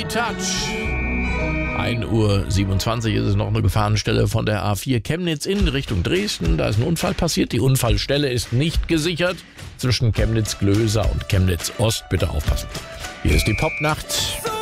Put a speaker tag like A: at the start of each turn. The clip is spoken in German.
A: Touch. 1:27 Uhr ist es noch eine Gefahrenstelle von der A4 Chemnitz in Richtung Dresden. Da ist ein Unfall passiert. Die Unfallstelle ist nicht gesichert. Zwischen Chemnitz-Glöser und Chemnitz-Ost. Bitte aufpassen. Hier ist die Popnacht.